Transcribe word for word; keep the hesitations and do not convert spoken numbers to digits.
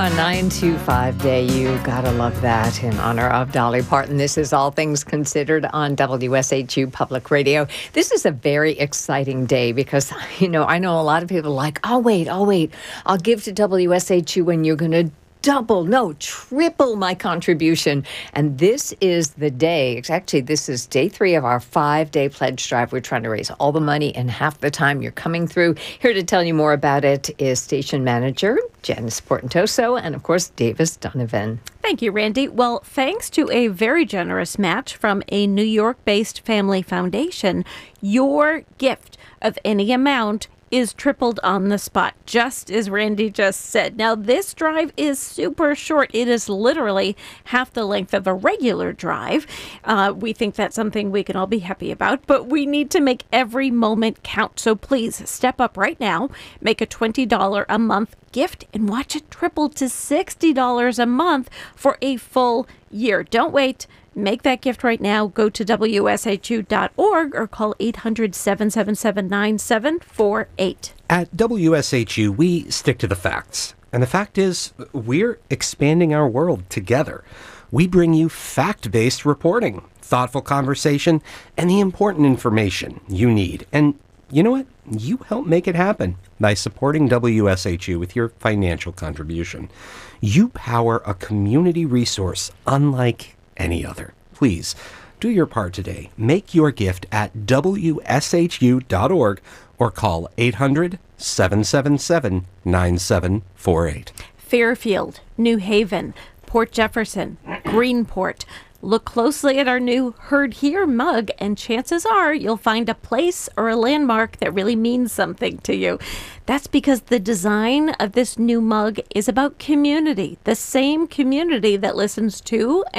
A nine two five day, you gotta love that, in honor of Dolly Parton. This is All Things Considered on W S H U Public Radio. This is a very exciting day because, you know, I know a lot of people are like, I'll wait, I'll wait. I'll give to W S H U when you're going to double, no, triple my contribution. And this is the day, actually, this is day three of our five-day pledge drive. We're trying to raise all the money in half the time you're coming through. Here to tell you more about it is station manager Janice Portentoso and, of course, Davis Donovan. Thank you, Randy. Well, thanks to a very generous match from a New York-based family foundation, your gift of any amount is tripled on the spot, just as Randy just said. Now, this drive is super short. It is literally half the length of a regular drive. Uh, we think that's something we can all be happy about, but we need to make every moment count. So please step up right now, make a twenty dollars a month gift, and watch it triple to sixty dollars a month for a full year. Don't wait. Make that gift right now. Go to W S H U dot org or call eight hundred, seven seven seven, nine seven four eight. At W S H U, we stick to the facts. And the fact is, we're expanding our world together. We bring you fact-based reporting, thoughtful conversation, and the important information you need. And you know what? You help make it happen by supporting W S H U with your financial contribution. You power a community resource unlike any other. Please do your part today. Make your gift at W S H U dot org or call eight hundred, seven seven seven, nine seven four eight. Fairfield, New Haven, Port Jefferson, Greenport. Look closely at our new Heard Here mug, and chances are you'll find a place or a landmark that really means something to you. That's because the design of this new mug is about community, the same community that listens to